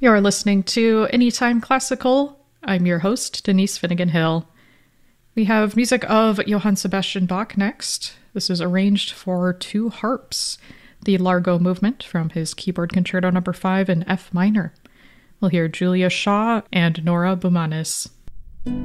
You're listening to Anytime Classical. I'm your host, Denise Finnegan Hill. We have music of Johann Sebastian Bach next. This is arranged for two harps, the Largo movement from his Keyboard Concerto No. 5 in F minor. We'll hear Julia Shaw and Nora Boumanis.